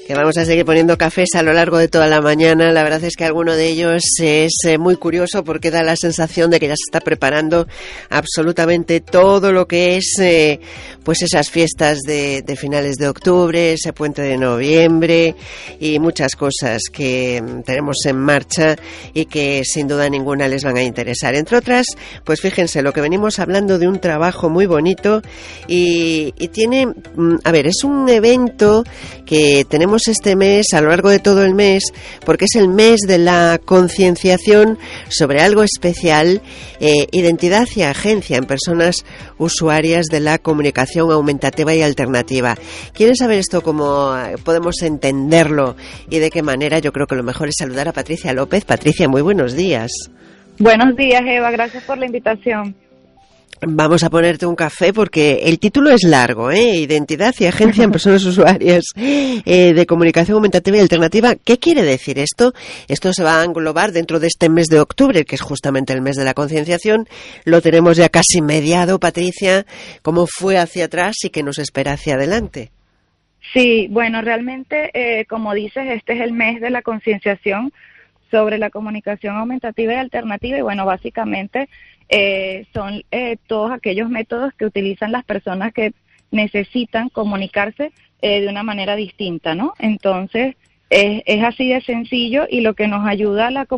que vamos a seguir poniendo cafés a lo largo de toda la mañana. La verdad es que alguno de ellos es muy curioso porque da la sensación de que ya se está preparando absolutamente todo lo que es pues esas fiestas de finales de octubre, ese puente de noviembre y muchas cosas que tenemos en marcha y que sin duda ninguna les van a interesar. Entre otras, pues fíjense, lo que venimos hablando de un trabajo muy bonito y tiene, es un evento que tenemos este mes, a lo largo de todo el mes, porque es el mes de la concienciación sobre algo especial, identidad y agencia en personas usuarias de la comunicación aumentativa y alternativa. ¿Quieren saber esto cómo podemos entenderlo y de qué manera? Yo creo que lo mejor es saludar a Patricia López. Patricia, muy buenos días. Buenos días, Eva, gracias por la invitación. Vamos a ponerte un café porque el título es largo, Identidad y agencia en personas usuarias de comunicación aumentativa y alternativa. ¿Qué quiere decir esto? Esto se va a englobar dentro de este mes de octubre, que es justamente el mes de la concienciación. Lo tenemos ya casi mediado, Patricia. ¿Cómo fue hacia atrás y qué nos espera hacia adelante? Sí, bueno, realmente, como dices, este es el mes de la concienciación sobre la comunicación aumentativa y alternativa y bueno, básicamente son todos aquellos métodos que utilizan las personas que necesitan comunicarse de una manera distinta, ¿no? Entonces, es así de sencillo y lo que nos ayuda a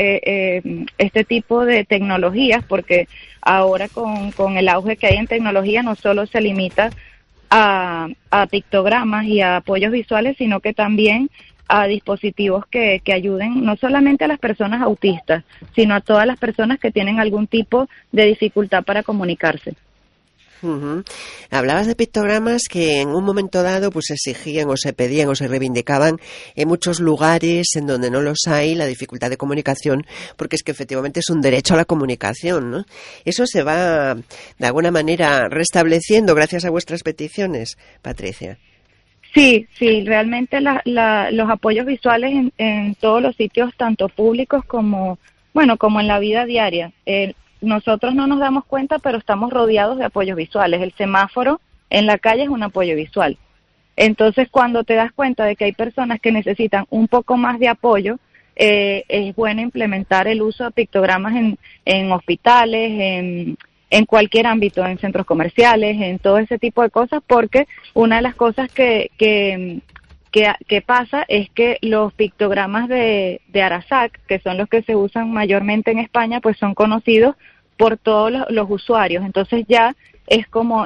este tipo de tecnologías, porque ahora con el auge que hay en tecnología no solo se limita a pictogramas y a apoyos visuales, sino que también a dispositivos que ayuden no solamente a las personas autistas, sino a todas las personas que tienen algún tipo de dificultad para comunicarse. Uh-huh. Hablabas de pictogramas que en un momento dado pues se exigían o se pedían o se reivindicaban en muchos lugares en donde no los hay, la dificultad de comunicación, porque es que efectivamente es un derecho a la comunicación, ¿no? Eso se va de alguna manera restableciendo gracias a vuestras peticiones, Patricia. Sí, realmente los apoyos visuales en todos los sitios, tanto públicos como en la vida diaria. Nosotros no nos damos cuenta, pero estamos rodeados de apoyos visuales. El semáforo en la calle es un apoyo visual. Entonces, cuando te das cuenta de que hay personas que necesitan un poco más de apoyo, es bueno implementar el uso de pictogramas en hospitales, en cualquier ámbito, en centros comerciales, en todo ese tipo de cosas, porque una de las cosas que pasa es que los pictogramas de Arasac, que son los que se usan mayormente en España, pues son conocidos por todos los usuarios. Entonces ya es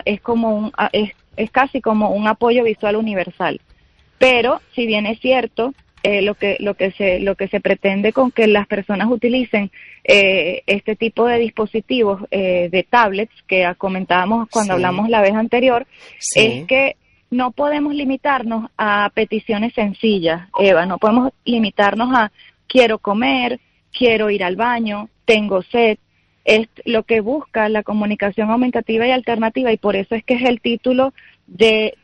casi como un apoyo visual universal. Pero si bien es cierto, lo que se pretende con que las personas utilicen este tipo de dispositivos, de tablets que comentábamos cuando hablamos la vez anterior, es que no podemos limitarnos a peticiones sencillas, Eva. No podemos limitarnos a quiero comer, quiero ir al baño, tengo sed. Es lo que busca la comunicación aumentativa y alternativa, y por eso es que es el título de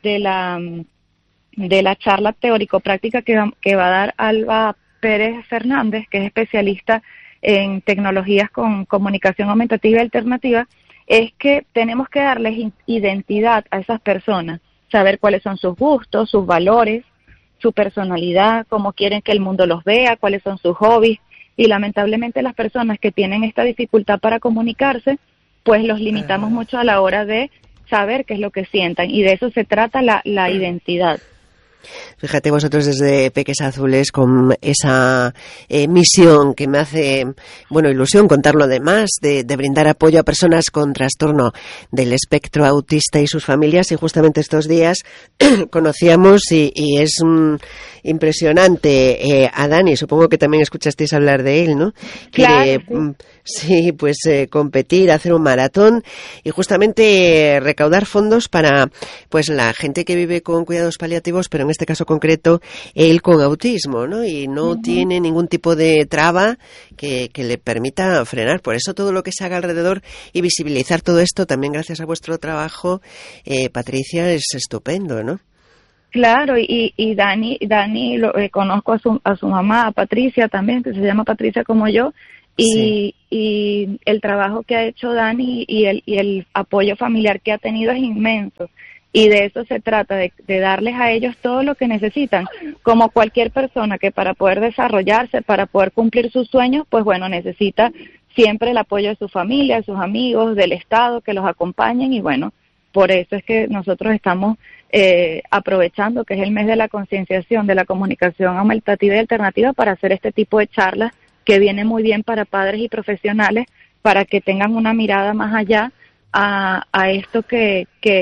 la charla teórico-práctica que va a dar Alba Pérez Fernández, que es especialista en tecnologías con comunicación aumentativa y alternativa. Es que tenemos que darles identidad a esas personas, saber cuáles son sus gustos, sus valores, su personalidad, cómo quieren que el mundo los vea, cuáles son sus hobbies, y lamentablemente las personas que tienen esta dificultad para comunicarse, pues los limitamos mucho a la hora de saber qué es lo que sientan, y de eso se trata la identidad. Fíjate vosotros desde Peques Azules con esa misión que me hace, ilusión contarlo además, de brindar apoyo a personas con trastorno del espectro autista y sus familias, y justamente estos días conocíamos y es impresionante a Dani, supongo que también escuchasteis hablar de él, ¿no? Claro, sí, pues competir, hacer un maratón y justamente recaudar fondos para pues la gente que vive con cuidados paliativos, pero en este caso concreto él con autismo, ¿no? Y no tiene ningún tipo de traba que le permita frenar. Por eso todo lo que se haga alrededor y visibilizar todo esto, también gracias a vuestro trabajo, Patricia, es estupendo, ¿no? Claro, y Dani conozco a su mamá, a Patricia también, que se llama Patricia como yo, y el trabajo que ha hecho Dani y el apoyo familiar que ha tenido es inmenso. Y de eso se trata, de darles a ellos todo lo que necesitan, como cualquier persona que para poder desarrollarse, para poder cumplir sus sueños, pues bueno, necesita siempre el apoyo de su familia, de sus amigos, del Estado, que los acompañen, y bueno, por eso es que nosotros estamos aprovechando que es el mes de la concienciación, de la comunicación aumentativa y alternativa, para hacer este tipo de charlas que viene muy bien para padres y profesionales, para que tengan una mirada más allá a esto que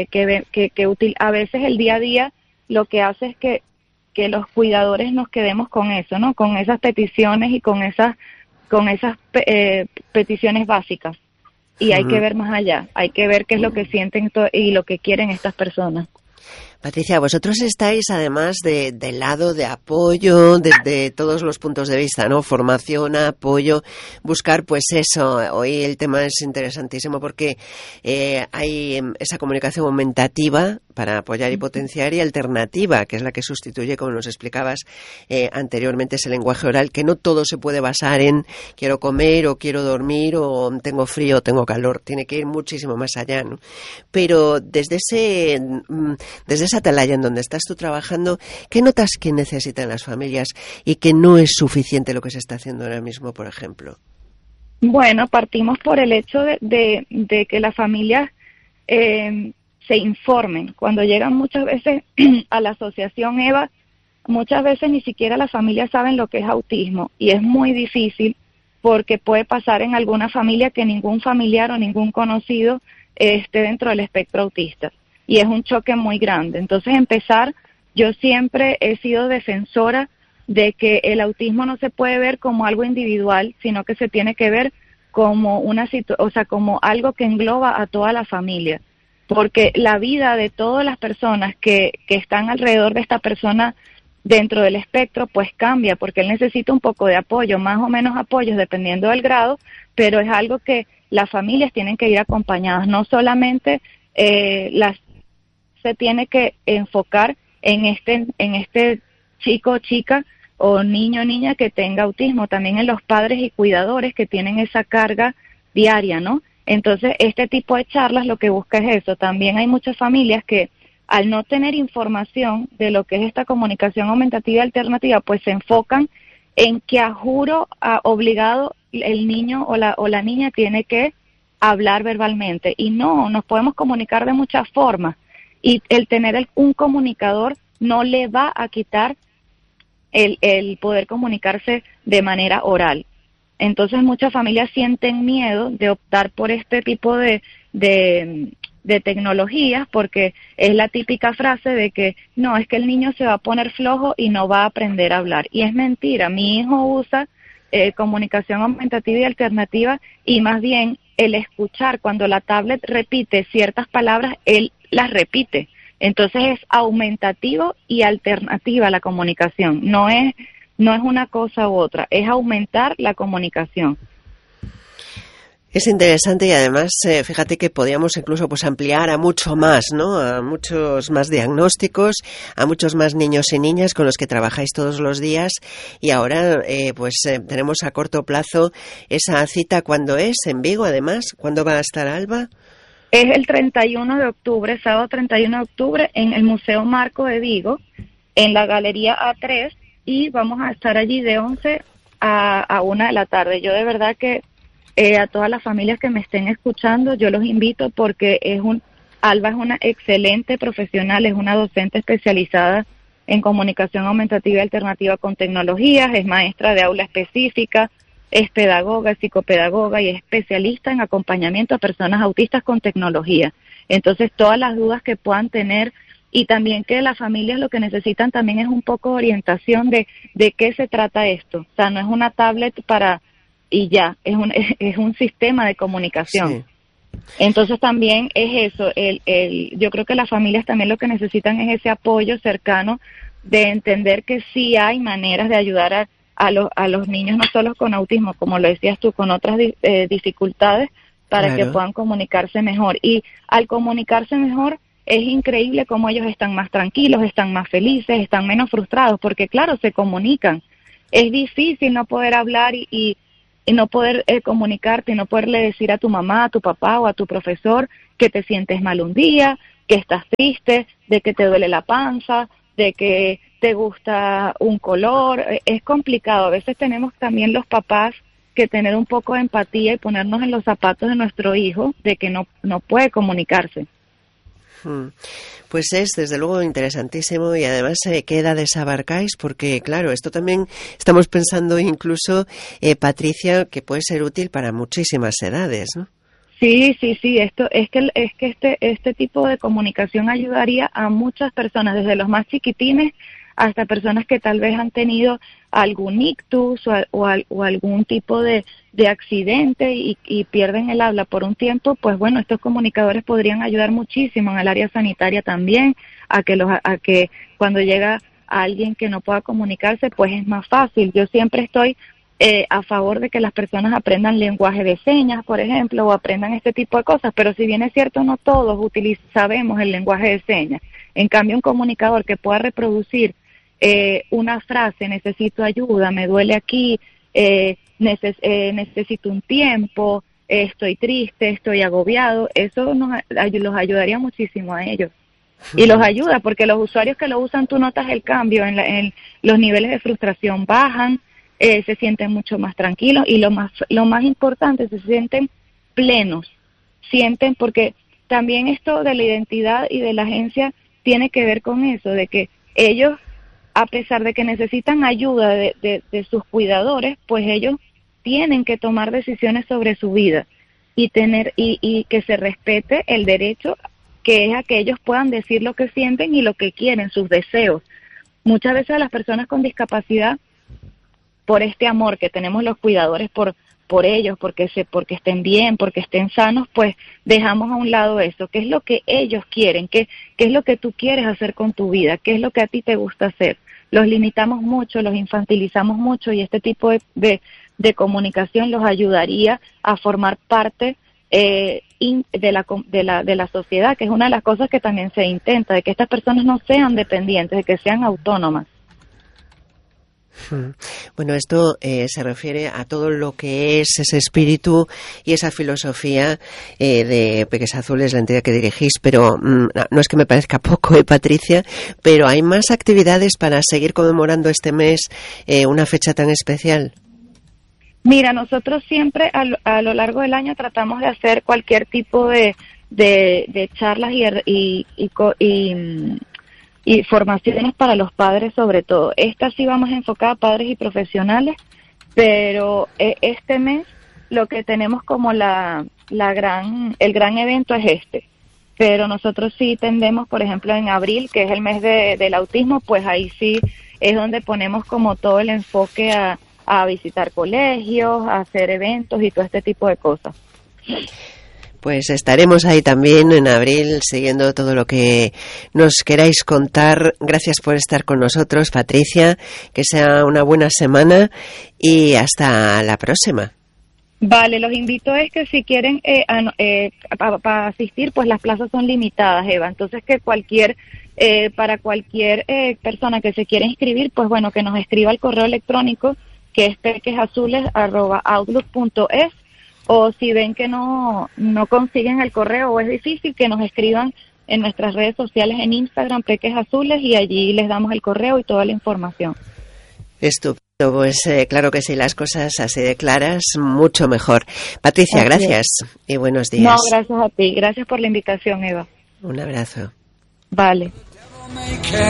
a veces el día a día lo que hace es que los cuidadores nos quedemos con eso, ¿no? Con esas peticiones y con esas peticiones básicas. Y hay que ver más allá, hay que ver qué es lo que sienten y lo que quieren estas personas. Patricia, vosotros estáis además del lado de apoyo desde todos los puntos de vista, ¿no? Formación, apoyo, buscar pues eso. Hoy el tema es interesantísimo porque hay esa comunicación aumentativa para apoyar y potenciar, y alternativa, que es la que sustituye, como nos explicabas anteriormente, ese lenguaje oral, que no todo se puede basar en quiero comer o quiero dormir o tengo frío o tengo calor. Tiene que ir muchísimo más allá, ¿no? Pero desde esa atalaya en donde estás tú trabajando, ¿qué notas que necesitan las familias y que no es suficiente lo que se está haciendo ahora mismo, por ejemplo? Bueno, partimos por el hecho de que las familias se informen. Cuando llegan muchas veces a la asociación EVA, muchas veces ni siquiera las familias saben lo que es autismo, y es muy difícil porque puede pasar en alguna familia que ningún familiar o ningún conocido esté dentro del espectro autista, y es un choque muy grande. Entonces, yo siempre he sido defensora de que el autismo no se puede ver como algo individual, sino que se tiene que ver como como algo que engloba a toda la familia, porque la vida de todas las personas que están alrededor de esta persona dentro del espectro pues cambia, porque él necesita un poco de apoyo, más o menos apoyos dependiendo del grado, pero es algo que las familias tienen que ir acompañadas, no solamente se tiene que enfocar en este chico o chica o niño o niña que tenga autismo, también en los padres y cuidadores que tienen esa carga diaria, ¿no? Entonces, este tipo de charlas lo que busca es eso. También hay muchas familias que, al no tener información de lo que es esta comunicación aumentativa y alternativa, pues se enfocan en que a juro obligado el niño o la niña tiene que hablar verbalmente. Y no, nos podemos comunicar de muchas formas. Y el tener un comunicador no le va a quitar el poder comunicarse de manera oral. Entonces muchas familias sienten miedo de optar por este tipo de tecnologías, porque es la típica frase de que no, es que el niño se va a poner flojo y no va a aprender a hablar. Y es mentira. Mi hijo usa comunicación aumentativa y alternativa, y más bien el escuchar, cuando la tablet repite ciertas palabras, él las repite. Entonces es aumentativo y alternativa la comunicación. No es una cosa u otra, es aumentar la comunicación. Es interesante, y además, fíjate que podíamos incluso pues ampliar a mucho más, ¿no? A muchos más diagnósticos, a muchos más niños y niñas con los que trabajáis todos los días. Y ahora, tenemos a corto plazo esa cita. ¿Cuándo es? ¿En Vigo, además? ¿Cuándo va a estar Alba? Es el 31 de octubre, sábado 31 de octubre, en el Museo Marco de Vigo, en la Galería A3, y vamos a estar allí de 11 a 1 de la tarde. Yo de verdad que a todas las familias que me estén escuchando, yo los invito, porque Alba es una excelente profesional, es una docente especializada en comunicación aumentativa y alternativa con tecnologías, es maestra de aula específica, es pedagoga, es psicopedagoga y es especialista en acompañamiento a personas autistas con tecnología. Entonces, todas las dudas que puedan tener, y también que las familias lo que necesitan también es un poco de orientación de qué se trata esto. O sea, no es una tablet y ya, es un sistema de comunicación. Sí. Entonces también es eso, yo creo que las familias también lo que necesitan es ese apoyo cercano, de entender que sí hay maneras de ayudar a los niños, no solo con autismo, como lo decías tú, con otras dificultades, para Claro. que puedan comunicarse mejor. Y al comunicarse mejor, es increíble cómo ellos están más tranquilos, están más felices, están menos frustrados, porque claro, se comunican. Es difícil no poder hablar y no poder comunicarte, y no poderle decir a tu mamá, a tu papá o a tu profesor que te sientes mal un día, que estás triste, de que te duele la panza, de que te gusta un color. Es complicado. A veces tenemos también los papás que tener un poco de empatía y ponernos en los zapatos de nuestro hijo, de que no puede comunicarse. Pues es desde luego interesantísimo, y además ¿qué edades abarcáis? Porque claro, esto también estamos pensando incluso, Patricia, que puede ser útil para muchísimas edades, ¿no? Sí, esto es que este tipo de comunicación ayudaría a muchas personas, desde los más chiquitines hasta personas que tal vez han tenido algún ictus o algún tipo de accidente y pierden el habla por un tiempo. Pues bueno, estos comunicadores podrían ayudar muchísimo en el área sanitaria también, a que cuando llega alguien que no pueda comunicarse, pues es más fácil. Yo siempre estoy a favor de que las personas aprendan lenguaje de señas, por ejemplo, o aprendan este tipo de cosas, pero si bien es cierto, no todos sabemos el lenguaje de señas. En cambio, un comunicador que pueda reproducir una frase, necesito ayuda, me duele aquí, necesito un tiempo, estoy triste, estoy agobiado, eso los ayudaría muchísimo a ellos. Y los ayuda porque los usuarios que lo usan, tú notas el cambio, en los niveles de frustración bajan, se sienten mucho más tranquilos, y lo más importante, se sienten plenos, porque también esto de la identidad y de la agencia tiene que ver con eso, de que ellos, a pesar de que necesitan ayuda de sus cuidadores, pues ellos tienen que tomar decisiones sobre su vida y que se respete el derecho que es a que ellos puedan decir lo que sienten y lo que quieren, sus deseos. Muchas veces las personas con discapacidad, por este amor que tenemos los cuidadores por ellos, porque estén bien, porque estén sanos, pues dejamos a un lado eso. ¿Qué es lo que ellos quieren? ¿Qué es lo que tú quieres hacer con tu vida? ¿Qué es lo que a ti te gusta hacer? Los limitamos mucho, los infantilizamos mucho, y este tipo de comunicación los ayudaría a formar parte de la sociedad, que es una de las cosas que también se intenta, de que estas personas no sean dependientes, de que sean autónomas. Bueno, esto se refiere a todo lo que es ese espíritu y esa filosofía de Peques Azules, la entidad que dirigís, pero no es que me parezca poco, Patricia, pero hay más actividades para seguir conmemorando este mes, una fecha tan especial. Mira, nosotros siempre a lo largo del año tratamos de hacer cualquier tipo de charlas y formaciones para los padres, sobre todo. Esta sí vamos enfocada a padres y profesionales, pero este mes lo que tenemos como el gran evento es este. Pero nosotros sí tendemos, por ejemplo, en abril, que es el mes del autismo, pues ahí sí es donde ponemos como todo el enfoque a visitar colegios, a hacer eventos y todo este tipo de cosas. Pues estaremos ahí también en abril siguiendo todo lo que nos queráis contar. Gracias por estar con nosotros, Patricia. Que sea una buena semana y hasta la próxima. Vale, los invito es que si quieren para asistir, pues las plazas son limitadas, Eva. Entonces que para cualquier persona que se quiera inscribir, pues bueno, que nos escriba al correo electrónico, que es pequesazules@outlook.es. O si ven que no consiguen el correo o es difícil, que nos escriban en nuestras redes sociales, en Instagram, Peques Azules, y allí les damos el correo y toda la información. Estupendo, pues claro que sí, las cosas así de claras, mucho mejor. Patricia, gracias y buenos días. No, gracias a ti, gracias por la invitación, Eva. Un abrazo. Vale.